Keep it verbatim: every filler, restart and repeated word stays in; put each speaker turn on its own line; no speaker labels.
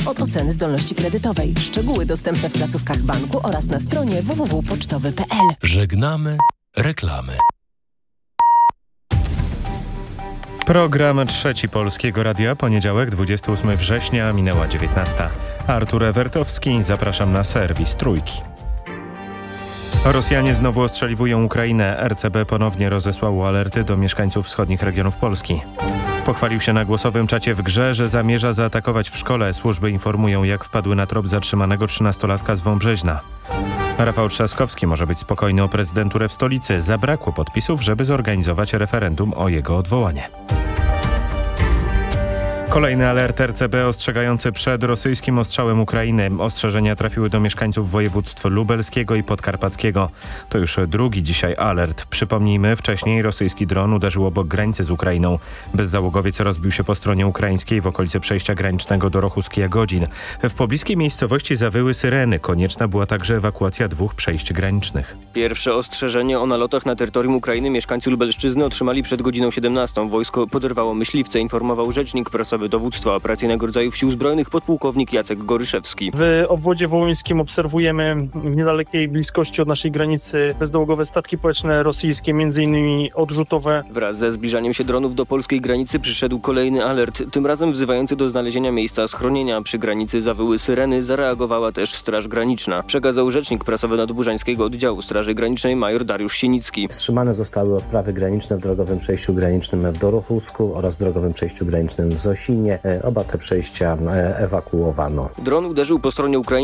od oceny zdolności kredytowej. Szczegóły dostępne w placówkach banku oraz na stronie w w w kropka pocztowy kropka p l.
Żegnamy reklamy.
Program Trzeci Polskiego Radia, poniedziałek, dwudziestego ósmego września, minęła dziewiętnasta. Artur Ewertowski, zapraszam na serwis Trójki. Rosjanie znowu ostrzeliwują Ukrainę. R C B ponownie rozesłało alerty do mieszkańców wschodnich regionów Polski. Pochwalił się na głosowym czacie w grze, że zamierza zaatakować w szkole. Służby informują, jak wpadły na trop zatrzymanego trzynastolatka z Wąbrzeźna. Rafał Trzaskowski może być spokojny o prezydenturę w stolicy. Zabrakło podpisów, żeby zorganizować referendum o jego odwołanie. Kolejny alert R C B ostrzegający przed rosyjskim ostrzałem Ukrainy. Ostrzeżenia trafiły do mieszkańców województw lubelskiego i podkarpackiego. To już drugi dzisiaj alert. Przypomnijmy, wcześniej rosyjski dron uderzył obok granicy z Ukrainą. Bezzałogowiec rozbił się po stronie ukraińskiej w okolicy przejścia granicznego do Rochuskiej-Jagodzin. W pobliskiej miejscowości zawyły syreny. Konieczna była także ewakuacja dwóch przejść granicznych.
Pierwsze ostrzeżenie o nalotach na terytorium Ukrainy mieszkańcy Lubelszczyzny otrzymali przed godziną siedemnastą. Wojsko poderwało myśliwce, informował rzecznik prasowy Dowództwa Operacyjnego Rodzajów Sił Zbrojnych podpułkownik Jacek Goryszewski.
W obwodzie wołyńskim obserwujemy w niedalekiej bliskości od naszej granicy bezzałogowe statki powietrzne rosyjskie, między innymi odrzutowe.
Wraz ze zbliżaniem się dronów do polskiej granicy przyszedł kolejny alert, tym razem wzywający do znalezienia miejsca schronienia. Przy granicy zawyły syreny, zareagowała też Straż Graniczna. Przekazał rzecznik prasowy Nadburzańskiego Oddziału Straży Granicznej major Dariusz Sienicki.
Wstrzymane zostały odprawy graniczne w drogowym przejściu granicznym w Dorochusku oraz drogowym przejściu granicznym w Zosinie. Oba te przejścia ewakuowano.
Dron uderzył po stronie ukraińskiej.